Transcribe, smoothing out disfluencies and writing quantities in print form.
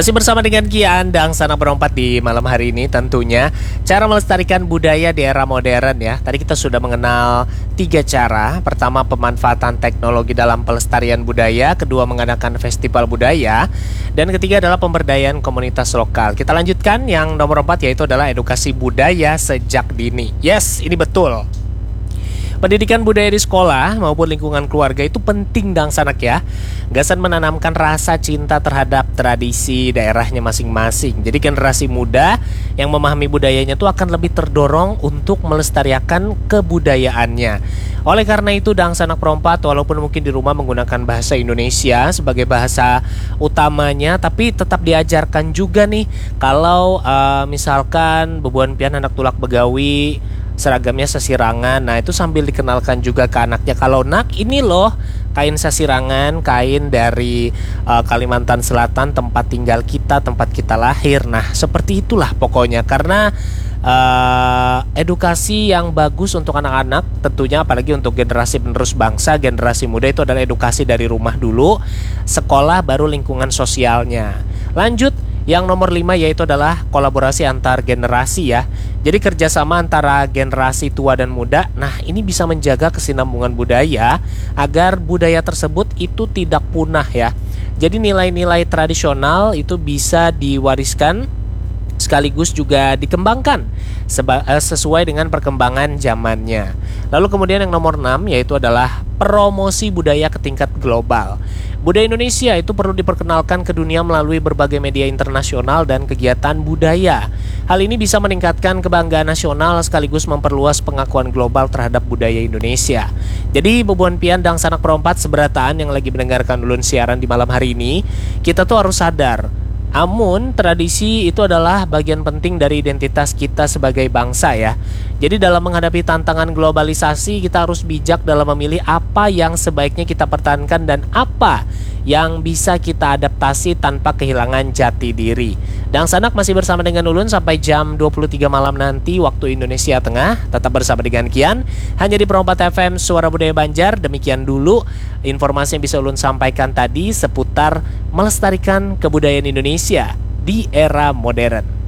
Masih bersama dengan Kian dan Sana Berompat di malam hari ini tentunya cara melestarikan budaya di era modern ya. Tadi kita sudah mengenal 3 cara. Pertama, pemanfaatan teknologi dalam pelestarian budaya. Kedua, mengadakan festival budaya. Dan ketiga adalah pemberdayaan komunitas lokal. Kita lanjutkan yang nomor 4, yaitu adalah edukasi budaya sejak dini. Yes, ini betul. Pendidikan budaya di sekolah maupun lingkungan keluarga itu penting dan sanak ya. Gasan menanamkan rasa cinta terhadap tradisi daerahnya masing-masing. Jadi generasi muda yang memahami budayanya itu akan lebih terdorong untuk melestarikan kebudayaannya. Oleh karena itu Dang Sanak Perompat, walaupun mungkin di rumah menggunakan bahasa Indonesia sebagai bahasa utamanya, tapi tetap diajarkan juga nih kalau misalkan bebuan pian anak tulak begawi seragamnya sasirangan. Nah itu sambil dikenalkan juga ke anaknya, kalau nak ini loh kain sasirangan, kain dari Kalimantan Selatan, tempat tinggal kita, tempat kita lahir. Nah seperti itulah pokoknya, karena edukasi yang bagus untuk anak-anak tentunya, apalagi untuk generasi penerus bangsa, generasi muda, itu adalah edukasi dari rumah dulu, sekolah, baru lingkungan sosialnya. Lanjut yang nomor 5, yaitu adalah kolaborasi antar generasi ya. Jadi kerjasama antara generasi tua dan muda. Nah ini bisa menjaga kesinambungan budaya agar budaya tersebut itu tidak punah ya. Jadi nilai-nilai tradisional itu bisa diwariskan sekaligus juga dikembangkan sesuai dengan perkembangan zamannya. Lalu kemudian yang nomor 6, yaitu adalah promosi budaya ke tingkat global. Budaya Indonesia itu perlu diperkenalkan ke dunia melalui berbagai media internasional dan kegiatan budaya. Hal ini bisa meningkatkan kebanggaan nasional sekaligus memperluas pengakuan global terhadap budaya Indonesia. Jadi Boboan Pian dan Sanak Perompat seberataan yang lagi mendengarkan ulun siaran di malam hari ini, kita tuh harus sadar, amun tradisi itu adalah bagian penting dari identitas kita sebagai bangsa ya. Jadi dalam menghadapi tantangan globalisasi, kita harus bijak dalam memilih apa yang sebaiknya kita pertahankan dan apa yang bisa kita adaptasi tanpa kehilangan jati diri. Dan Sanak masih bersama dengan ulun sampai jam 23 malam nanti waktu Indonesia Tengah. Tetap bersama dengan Kian hanya di Perompat FM Suara Budaya Banjar. Demikian dulu informasi yang bisa ulun sampaikan tadi seputar melestarikan kebudayaan Indonesia di era modern.